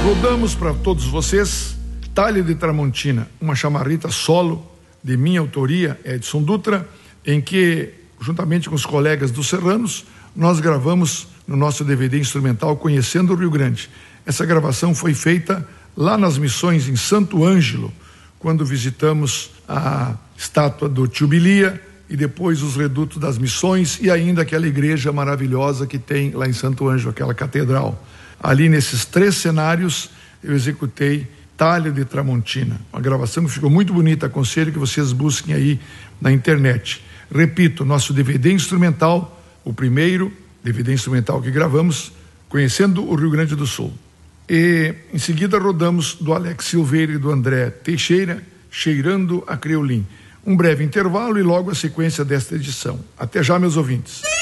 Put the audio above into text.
Rodamos para todos vocês Talha de Tramontina, uma chamarrita solo de minha autoria, Edson Dutra, em que, juntamente com os colegas dos Serranos, nós gravamos no nosso DVD instrumental Conhecendo o Rio Grande. Essa gravação foi feita lá nas missões em Santo Ângelo, quando visitamos a estátua do Tio Bilia e depois os redutos das missões e ainda aquela igreja maravilhosa que tem lá em Santo Ângelo, aquela catedral. Ali nesses 3 cenários eu executei Talha de Tramontina, uma gravação que ficou muito bonita. Aconselho que vocês busquem aí na internet. Repito, nosso DVD instrumental, o primeiro DVD instrumental que gravamos, Conhecendo o Rio Grande do Sul. E em seguida rodamos do Alex Silveira e do André Teixeira, Cheirando a Creulim. Um breve intervalo e logo a sequência desta edição. Até já, meus ouvintes.